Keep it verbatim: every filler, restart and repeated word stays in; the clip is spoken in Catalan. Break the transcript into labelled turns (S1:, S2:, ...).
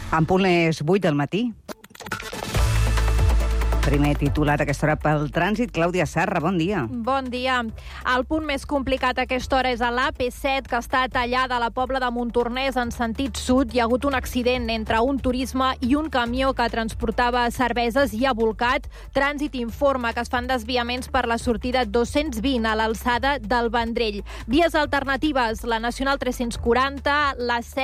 S1: En punt les vuit del matí. Primer titular a aquesta hora pel trànsit. Clàudia Sarra, bon dia.
S2: Bon dia. El punt més complicat a aquesta hora és a l'A P set, que està tallada a la Pobla de Montornès en sentit sud. Hi ha hagut un accident entre un turisme i un camió que transportava cerveses i ha volcat. Trànsit informa que es fan desviaments per la sortida dos-cents vint a l'alçada del Vendrell. Vies alternatives, la Nacional tres-cents quaranta, la